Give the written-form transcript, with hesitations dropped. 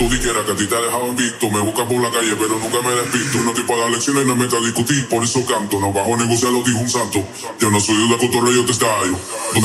tú dijeras que a ti te ha dejado invicto. Me buscas por la calle, pero nunca me despisto. No estoy para dar lecciones, no me meto a discutir, por eso canto. No bajo a negociar, lo dijo un santo. Yo no soy de cotorreo, te estallo.